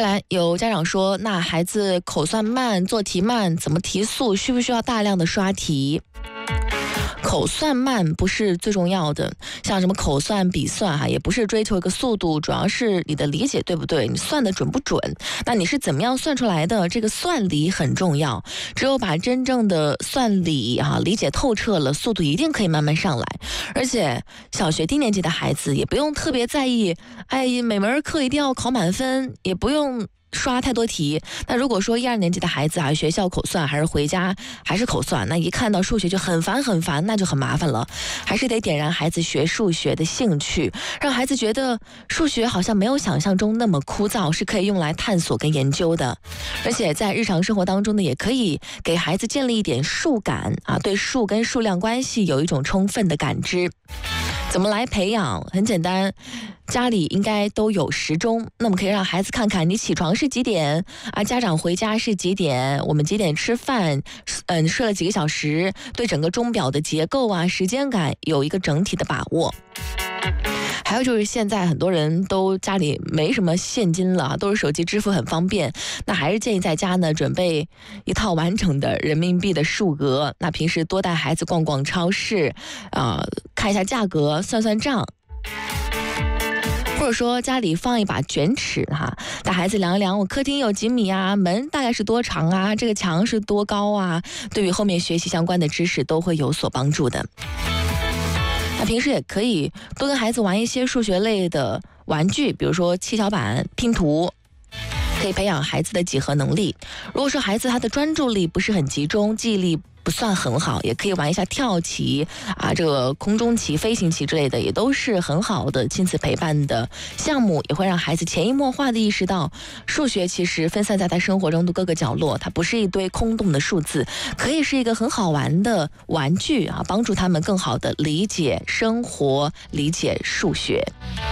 来有家长说，那孩子口算慢，做题慢，怎么提速？需不需要大量的刷题？口算慢不是最重要的，像什么口算、笔算也不是追求一个速度，主要是你的理解对不对，你算的准不准，那你是怎么样算出来的，这个算理很重要，只有把真正的算理理解透彻了，速度一定可以慢慢上来。而且小学低年级的孩子也不用特别在意，每门课一定要考满分，也不用刷太多题。那如果说1、2年级的孩子学校口算还是回家还是口算，那一看到数学就很烦，那就很麻烦了。还是得点燃孩子学数学的兴趣，让孩子觉得数学好像没有想象中那么枯燥，是可以用来探索跟研究的。而且在日常生活当中呢，也可以给孩子建立一点数感对数跟数量关系有一种充分的感知。怎么来培养？很简单，家里应该都有时钟，那么可以让孩子看看你起床是几点家长回家是几点，我们几点吃饭，睡了几个小时，对整个钟表的结构时间感有一个整体的把握。还有就是现在很多人都家里没什么现金了，都是手机支付很方便，那还是建议在家呢准备一套完整的人民币的数额，那平时多带孩子逛逛超市看一下价格，算算账。或者说家里放一把卷尺带孩子量一量，我客厅有几米门大概是多长这个墙是多高对于后面学习相关的知识都会有所帮助的。那平时也可以多跟孩子玩一些数学类的玩具，比如说七巧板、拼图，可以培养孩子的几何能力。如果说孩子他的专注力不是很集中，记忆力不算很好，也可以玩一下跳棋这个空中棋、飞行棋之类的，也都是很好的亲子陪伴的项目，也会让孩子潜移默化的意识到，数学其实分散在他生活中的各个角落，它不是一堆空洞的数字，可以是一个很好玩的玩具帮助他们更好的理解生活，理解数学。